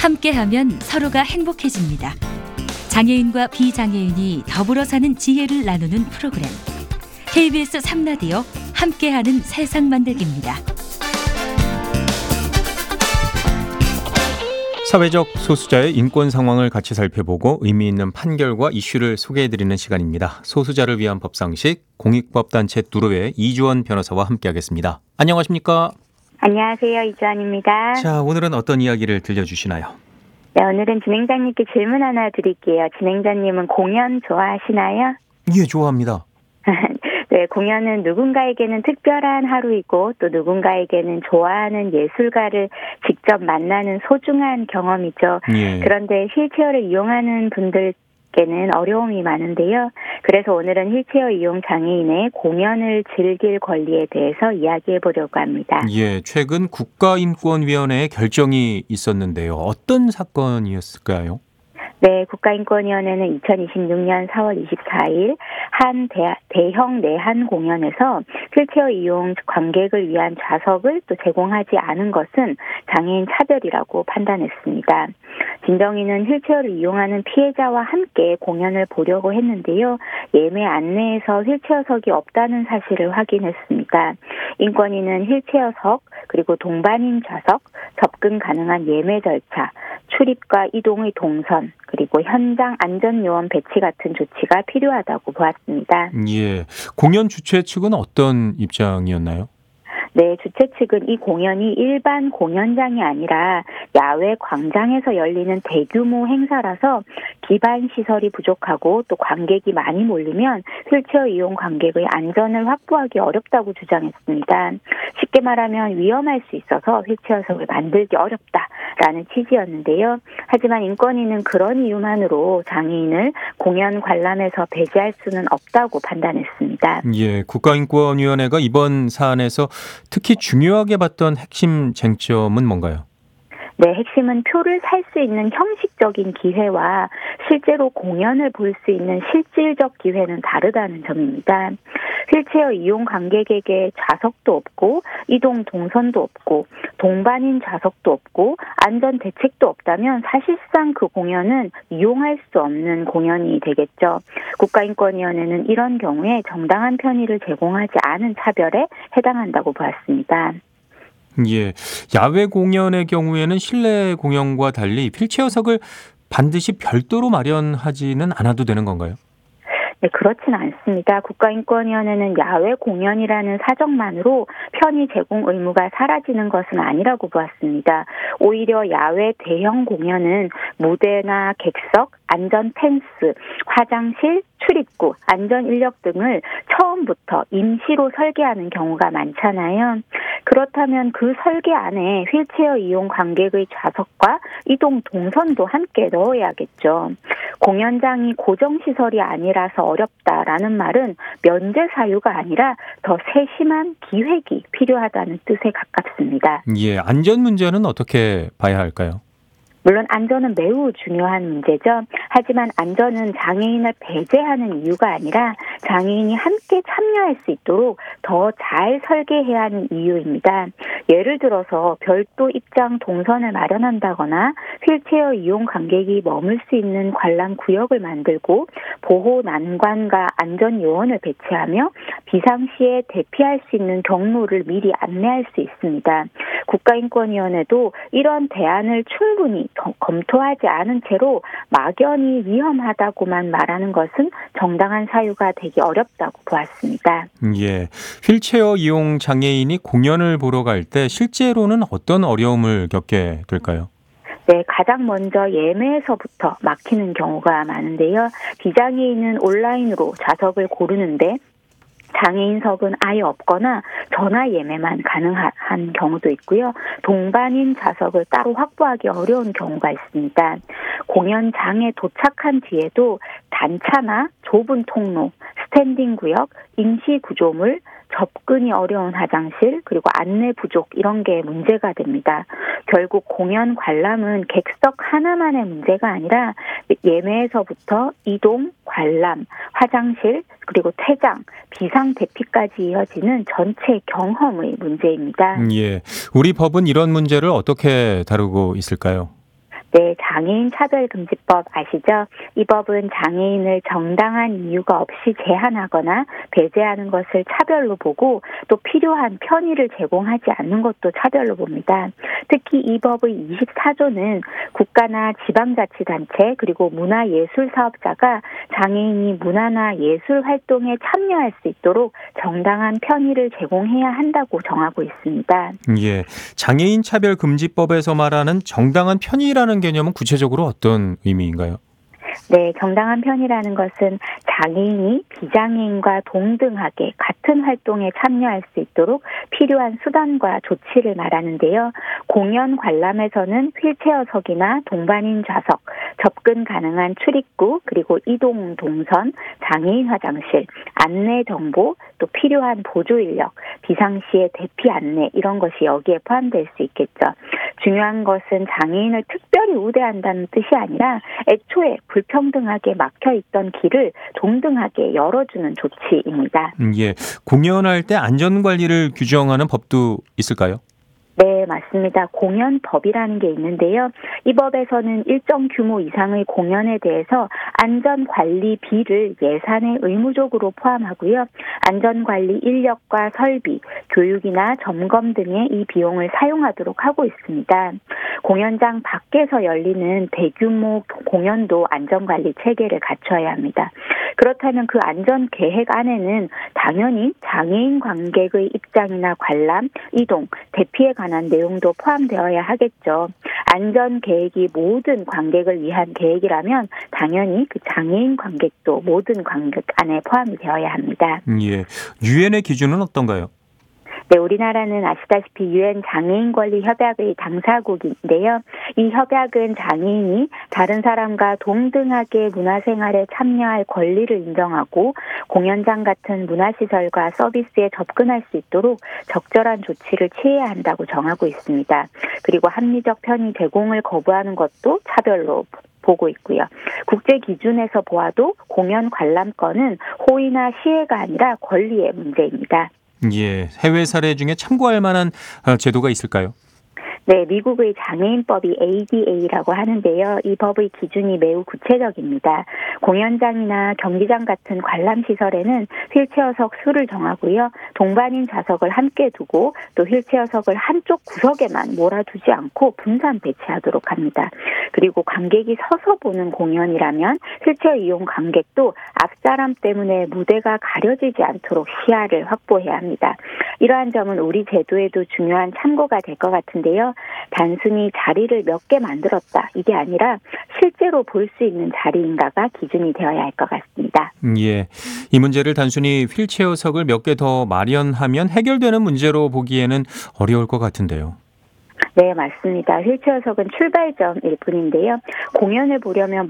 함께하면 서로가 행복해집니다. 장애인과 비장애인이 더불어 사는 지혜를 나누는 프로그램. KBS 3라디오 함께하는 세상 만들기입니다. 사회적 소수자의 인권 상황을 같이 살펴보고 의미 있는 판결과 이슈를 소개해드리는 시간입니다. 소수자를 위한 법상식 공익법단체 누르의 이주원 변호사와 함께하겠습니다. 안녕하십니까? 안녕하세요. 이주원입니다. 자, 오늘은 어떤 이야기를 들려주시나요? 네, 오늘은 진행자님께 질문 하나 드릴게요. 진행자님은 공연 좋아하시나요? 예, 좋아합니다. 네, 공연은 누군가에게는 특별한 하루이고 또 누군가에게는 좋아하는 예술가를 직접 만나는 소중한 경험이죠. 예. 그런데 휠체어를 이용하는 분들께는 어려움이 많은데요. 그래서 오늘은 휠체어 이용 장애인의 공연을 즐길 권리에 대해서 이야기해 보려고 합니다. 예, 최근 국가인권위원회의 결정이 있었는데요. 어떤 사건이었을까요? 네, 국가인권위원회는 2026년 4월 24일 한 대형 내한 공연에서 휠체어 이용 관객을 위한 좌석을 또 제공하지 않은 것은 장애인 차별이라고 판단했습니다. 진정인은 휠체어를 이용하는 피해자와 함께 공연을 보려고 했는데요. 예매 안내에서 휠체어석이 없다는 사실을 확인했습니다. 인권위는 휠체어석, 그리고 동반인 좌석, 접근 가능한 예매 절차, 출입과 이동의 동선, 그리고 현장 안전요원 배치 같은 조치가 필요하다고 보았습니다. 예, 공연 주최 측은 어떤 입장이었나요? 네, 주최 측은 이 공연이 일반 공연장이 아니라 야외 광장에서 열리는 대규모 행사라서 기반 시설이 부족하고 또 관객이 많이 몰리면 휠체어 이용 관객의 안전을 확보하기 어렵다고 주장했습니다. 쉽게 말하면 위험할 수 있어서 휠체어석을 만들기 어렵다라는 취지였는데요. 하지만 인권위는 그런 이유만으로 장애인을 공연 관람에서 배제할 수는 없다고 판단했습니다. 예, 국가인권위원회가 이번 사안에서 특히 중요하게 봤던 핵심 쟁점은 뭔가요? 네, 핵심은 표를 살 수 있는 형식적인 기회와 실제로 공연을 볼 수 있는 실질적 기회는 다르다는 점입니다. 휠체어 이용 관객에게 좌석도 없고 이동 동선도 없고 동반인 좌석도 없고 안전 대책도 없다면 사실상 그 공연은 이용할 수 없는 공연이 되겠죠. 국가인권위원회는 이런 경우에 정당한 편의를 제공하지 않은 차별에 해당한다고 보았습니다. 예, 야외 공연의 경우에는 실내 공연과 달리 휠체어석을 반드시 별도로 마련하지는 않아도 되는 건가요? 네, 그렇지는 않습니다. 국가인권위원회는 야외 공연이라는 사정만으로 편의 제공 의무가 사라지는 것은 아니라고 보았습니다. 오히려 야외 대형 공연은 무대나 객석, 안전 펜스, 화장실, 출입구, 안전 인력 등을 처음부터 임시로 설계하는 경우가 많잖아요. 그렇다면 그 설계 안에 휠체어 이용 관객의 좌석과 이동 동선도 함께 넣어야겠죠. 공연장이 고정시설이 아니라서 어렵다라는 말은 면제 사유가 아니라 더 세심한 기획이 필요하다는 뜻에 가깝습니다. 예, 안전 문제는 어떻게 봐야 할까요? 물론 안전은 매우 중요한 문제죠. 하지만 안전은 장애인을 배제하는 이유가 아니라 장애인이 함께 참여할 수 있도록 더 잘 설계해야 하는 이유입니다. 예를 들어서 별도 입장 동선을 마련한다거나 휠체어 이용 관객이 머물 수 있는 관람 구역을 만들고 보호 난관과 안전 요원을 배치하며 비상시에 대피할 수 있는 경로를 미리 안내할 수 있습니다. 국가인권위원회도 이런 대안을 충분히 검토하지 않은 채로 막연히 위험하다고만 말하는 것은 정당한 사유가 되기 어렵다고 보았습니다. 예, 휠체어 이용 장애인이 공연을 보러 갈 때 실제로는 어떤 어려움을 겪게 될까요? 네, 가장 먼저 예매에서부터 막히는 경우가 많은데요. 비장애인은 온라인으로 좌석을 고르는데 장애인석은 아예 없거나 전화 예매만 가능한 경우도 있고요. 동반인 좌석을 따로 확보하기 어려운 경우가 있습니다. 공연장에 도착한 뒤에도 단차나 좁은 통로, 스탠딩 구역, 임시 구조물, 접근이 어려운 화장실, 그리고 안내 부족 이런 게 문제가 됩니다. 결국 공연 관람은 객석 하나만의 문제가 아니라 예매에서부터 이동, 관람, 화장실, 그리고 퇴장, 비상 대피까지 이어지는 전체 경험의 문제입니다. 예, 우리 법은 이런 문제를 어떻게 다루고 있을까요? 네, 장애인 차별금지법 아시죠? 이 법은 장애인을 정당한 이유가 없이 제한하거나 배제하는 것을 차별로 보고 또 필요한 편의를 제공하지 않는 것도 차별로 봅니다. 특히 이 법의 24조는 국가나 지방자치단체 그리고 문화예술사업자가 장애인이 문화나 예술 활동에 참여할 수 있도록 정당한 편의를 제공해야 한다고 정하고 있습니다. 예, 장애인 차별금지법에서 말하는 정당한 편의라는 개념은 구체적으로 어떤 의미인가요? 네, 정당한 편의라는 것은 장애인이 비장애인과 동등하게 같은 활동에 참여할 수 있도록 필요한 수단과 조치를 말하는데요. 공연 관람에서는 휠체어석이나 동반인 좌석, 접근 가능한 출입구, 그리고 이동 동선, 장애인 화장실, 안내 정보, 또 필요한 보조 인력, 비상시의 대피 안내 이런 것이 여기에 포함될 수 있겠죠. 중요한 것은 장애인을 특별히 우대한다는 뜻이 아니라 애초에 불평등하게 막혀있던 길을 동등하게 열어주는 조치입니다. 예, 공연할 때 안전관리를 규정하는 법도 있을까요? 네, 맞습니다. 공연법이라는 게 있는데요. 이 법에서는 일정 규모 이상의 공연에 대해서 안전관리비를 예산에 의무적으로 포함하고요. 안전관리 인력과 설비, 교육이나 점검 등의 이 비용을 사용하도록 하고 있습니다. 공연장 밖에서 열리는 대규모 공연도 안전관리 체계를 갖춰야 합니다. 그렇다면 그 안전계획 안에는 당연히 장애인 관객의 입장이나 관람, 이동, 대피에 관한 내용도 포함되어야 하겠죠. 안전계획이 모든 관객을 위한 계획이라면 당연히 그 장애인 관객도 모든 관객 안에 포함이 되어야 합니다. 예, 유엔의 기준은 어떤가요? 네, 우리나라는 아시다시피 유엔 장애인 권리 협약의 당사국인데요. 이 협약은 장애인이 다른 사람과 동등하게 문화생활에 참여할 권리를 인정하고 공연장 같은 문화시설과 서비스에 접근할 수 있도록 적절한 조치를 취해야 한다고 정하고 있습니다. 그리고 합리적 편의 제공을 거부하는 것도 차별로 보고 있고요. 국제 기준에서 보아도 공연 관람권은 호의나 시혜가 아니라 권리의 문제입니다. 예, 해외 사례 중에 참고할 만한 제도가 있을까요? 네, 미국의 장애인법이 ADA라고 하는데요. 이 법의 기준이 매우 구체적입니다. 공연장이나 경기장 같은 관람시설에는 휠체어석 수를 정하고요. 동반인 좌석을 함께 두고 또 휠체어석을 한쪽 구석에만 몰아두지 않고 분산 배치하도록 합니다. 그리고 관객이 서서 보는 공연이라면 휠체어 이용 관객도 앞사람 때문에 무대가 가려지지 않도록 시야를 확보해야 합니다. 이러한 점은 우리 제도에도 중요한 참고가 될 것 같은데요. 단순히 자리를 몇 개 만들었다 이게 아니라 실제로 볼 수 있는 자리인가가 기준이 되어야 할 것 같습니다. 예, 이 문제를 단순히 휠체어석을 몇 개 더 마련하면 해결되는 문제로 보기에는 어려울 것 같은데요. 네, 맞습니다. 휠체어석은 출발점일 뿐인데요. 공연을 보려면